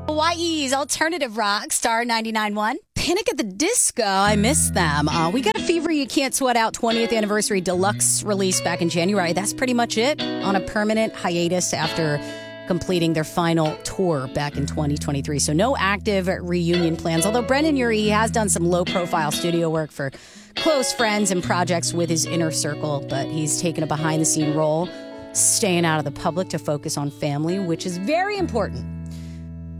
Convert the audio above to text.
Hawaii's alternative rock, Star 99.1. Panic at the Disco, I miss them. We got a Fever You Can't Sweat Out 20th Anniversary Deluxe release back in January. That's pretty much it on a permanent hiatus after completing their final tour back in 2023. So no active reunion plans, although Brendan Urie has done some low-profile studio work for close friends and projects with his inner circle, but he's taken a behind-the-scene role, staying out of the public to focus on family, which is very important.